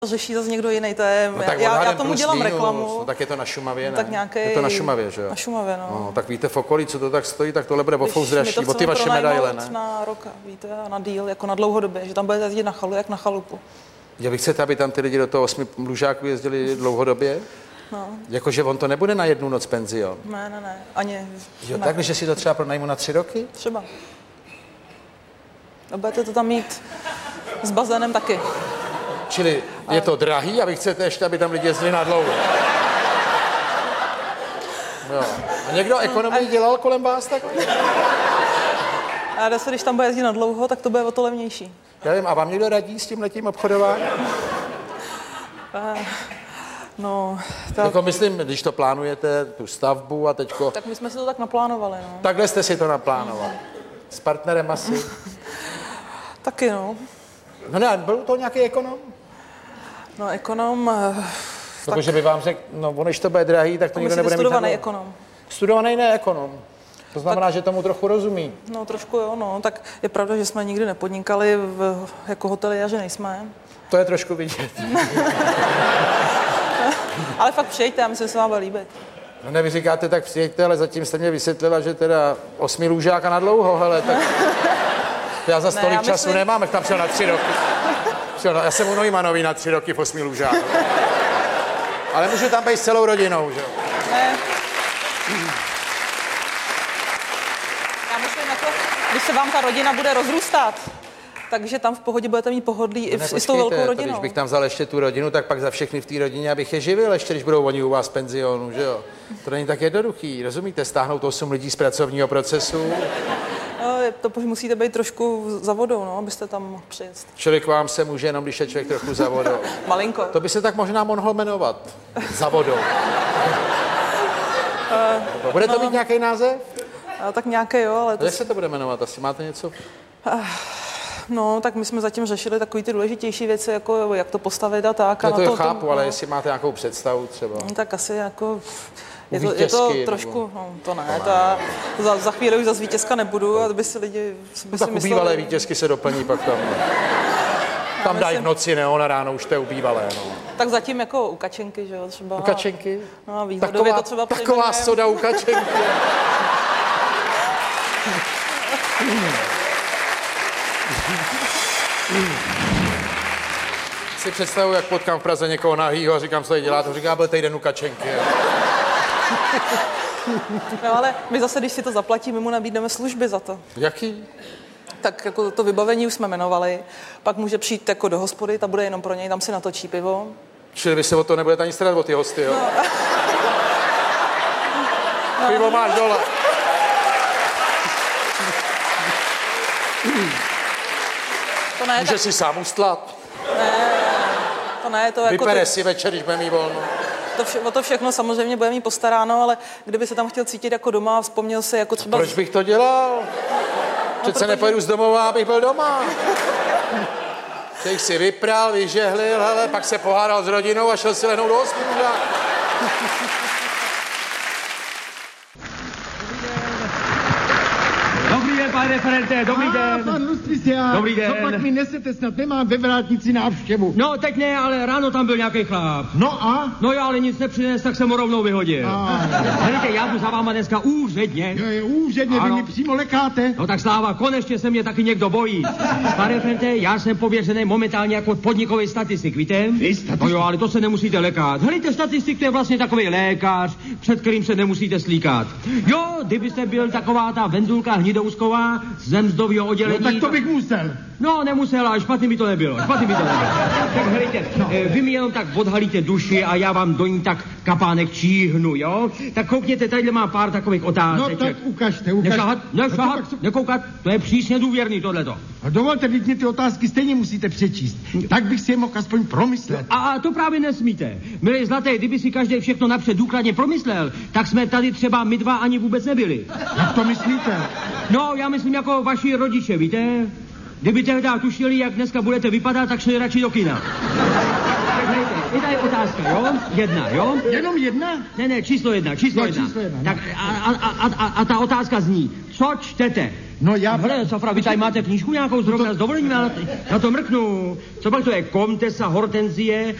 řeší zase někdo jiný, to je, no, já tomu dělám minus, reklamu. No, tak je to na Šumavě, ne? Tak nějaký, je to na Šumavě, že jo? Na Šumavě, no. No, tak víte v okolí, co to tak stojí, tak tohle bude o fous dražší, o ty vaše medaile, ne? Na rok, víte, na díl, jako na dlouhodobě, že tam budete jezdit na chalu, jak na chalupu. Vy chcete, aby tam ty lidi do toho 8 Lužáků jezdili dlouhodobě? No. Jakože on to nebude na jednu noc penzion? Ne, ani... Jo, tak, že si to třeba pronajmu na 3 roky? Třeba. A budete to tam mít s bazénem taky. Čili je to drahý a vy chcete ještě, aby tam lidi jezdili na dlouho. Jo. A někdo ekonomii dělal kolem vás tak? A zase, když tam bude jezdit na dlouho, tak to bude o to levnější. Já vím, a vám někdo radí s tímhletím obchodováním? No, tak... Jako myslím, když to plánujete, tu stavbu a teďko... Tak my jsme si to tak naplánovali, no. Takhle jste si to naplánovali. S partnerem asi? Taky, no. No ne, byl to nějaký ekonom? No, ekonom... Protože by vám řekl, no ono, když to bude drahý, tak to nikdo nebude mít. Studovaný ekonom. Studovaný ne ekonom. To znamená, tak, že tomu trochu rozumí. No, trošku jo, no. Tak je pravda, že jsme nikdy nepodnikali jako hoteliéři nejsme. To je trošku vidět. Ale fakt přijďte, já myslím, že se vám bude líbit. No ne, vy říkáte, tak přijďte, ale zatím jste mě vysvětlila, že teda 8 Lužáka na dlouho, hele, tak... Já za tolik času nemám, jak tam přijel na 3 roky. Já jsem u Neumannový na 3 roky v 8 Lužáku. Ale můžu tam být s celou rodinou, že jo? Ne. Já myslím, jako, když se vám ta rodina bude rozrůstat, takže tam v pohodě budete mít pohodlí i s tou velkou rodinou. Když bych tam vzal ještě tu rodinu, tak pak za všechny v té rodině, abych je živil, ještě když budou oni u vás v penzionu, že jo? To není tak jednoduchý, rozumíte? Stáhnout 8 lidí z pracovního procesu. No, to musíte být trošku za vodou, no, abyste tam mohl přijet. Člověk vám se může jenom, když je člověk trochu za vodou. Malinko. To by se tak možná mohl jmenovat. Za vodou. Bude to mít nějaký název? Tak nějaký, jo, ale... Jak se to bude jmenovat? Asi máte něco? No, tak my jsme zatím řešili takový ty důležitější věci, jako jak to postavit a tak. Já to chápu, ale jestli máte nějakou představu třeba. Tak asi jako... Je to trošku, no to ne, za chvíli už zase vítězka nebudu, aby si lidi no, tak ubývalé vítězky se doplní pak tam. Tam dají v noci, ne, ona ráno už to je ubývalé, no. Tak zatím jako u Kačenky, že jo, třeba. U Kačenky? No, výhodově to třeba taková soda u Kačenky. Si představuji, jak potkám v Praze někoho nahýho a říkám, co tady dělá, to říká, byl týden u Kačenky. No ale my zase, když si to zaplatíme, mu nabídneme služby za to. Jaký? Tak jako to vybavení už jsme jmenovali, pak může přijít jako do hospody, ta bude jenom pro něj, tam si natočí pivo. Čili vy se o to nebudete ani starat o ty hosty, jo? No. Pivo máš dole. To ne, může si sám ustlat. Ne, to jako... Vypere si večer, když bude mít volno. O to všechno samozřejmě bude mít postaráno, ale kdyby se tam chtěl cítit jako doma a vzpomněl si jako třeba... Proč bych to dělal? Přece nepojedu z domova, abych byl doma. Člověk si vypral, vyžehlil, hele, pak se pohádal s rodinou a šel si lehnout do hospody. Pane referente, dobrý den. Pan Lustrisia, dobrý den. Co pak mi nesete, snad nemám ve vrátnici návštěvu. No, teď ne, ale ráno tam byl nějaký chlap. No a? No já ale nic nepřines, tak jsem ho rovnou vyhodil. Helejte, já jdu za váma dneska úředně. Jo, úředně, ano. Vy mi přímo lekáte. No tak Sláva, konečně se mě taky někdo bojí. Pane referente, já jsem pověřený momentálně jako podnikový statistik, víte? No jo, ale to se nemusíte lekat. Helejte, statistik to je vlastně takový lékař, před kterým se nemusíte slíkat. Jo, kdybyste byl taková ta Vendulka Hnidousková z mzdového oddělení. No tak to bych musel. No, nemusel, ale špatný by to nebylo. Tak helejte, vy mi jenom tak odhalíte duši a já vám do ní tak kapánek číhnu, jo? Tak koukněte, tadyhle mám pár takových otázek. No tak ukažte. Nešahat, nekoukat, to je přísně důvěrný tohleto. A dovolte, vy mě ty otázky stejně musíte přečíst. Tak bych si je mohl aspoň promyslet. A to právě nesmíte. Milý zlatý, kdyby si každý všechno napřed důkladně promyslel, tak jsme tady třeba my dva ani vůbec nebyli. Jak to myslíte? No, já myslím jako vaši rodiče, víte? Kdyby tehdy tušili, jak dneska budete vypadat, tak šli radši do kina. Tak hejte, je tady otázka. otázka, jo? Jedna, jo? Jenom jedna? Ne, číslo jedna. Číslo jedna, no. Tak a ta otázka zní, co čtete? No já... Hele, Safra, vy tady máte knížku nějakou zrovna s dovolením, já na to mrknu. Co pak to je? Komtesa Hortenzie